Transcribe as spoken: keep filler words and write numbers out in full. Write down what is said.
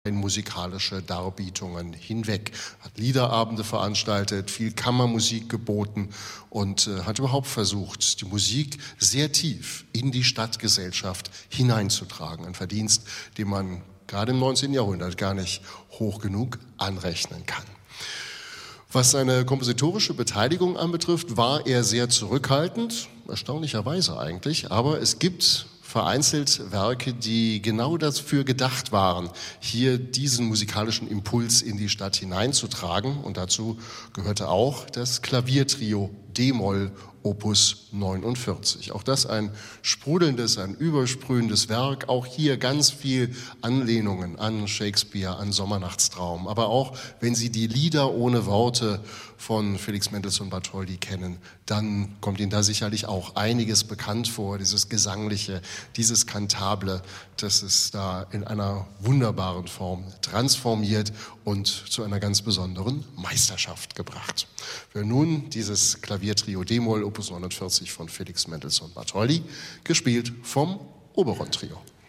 musikalische Darbietungen hinweg, hat Liederabende veranstaltet, viel Kammermusik geboten und äh, hat überhaupt versucht, die Musik sehr tief in die Stadtgesellschaft hineinzutragen. Ein Verdienst, den man gerade im neunzehnten Jahrhundert gar nicht hoch genug anrechnen kann. Was seine kompositorische Beteiligung anbetrifft, war er sehr zurückhaltend, erstaunlicherweise eigentlich, aber es gibt vereinzelt Werke, die genau dafür gedacht waren, hier diesen musikalischen Impuls in die Stadt hineinzutragen. Und dazu gehörte auch das Klaviertrio D-Moll Opus neunundvierzig. Auch das ein sprudelndes, ein übersprühendes Werk. Auch hier ganz viel Anlehnungen an Shakespeare, an Sommernachtstraum. Aber auch, wenn Sie die Lieder ohne Worte von Felix Mendelssohn Bartholdy kennen, dann kommt Ihnen da sicherlich auch einiges bekannt vor. Dieses Gesangliche, dieses Kantable, das ist da in einer wunderbaren Form transformiert und zu einer ganz besonderen Meisterschaft gebracht. Wir nun dieses Klaviertrio D-Moll Opus neunundvierzig von Felix Mendelssohn Bartholdy, gespielt vom Oberon Trio.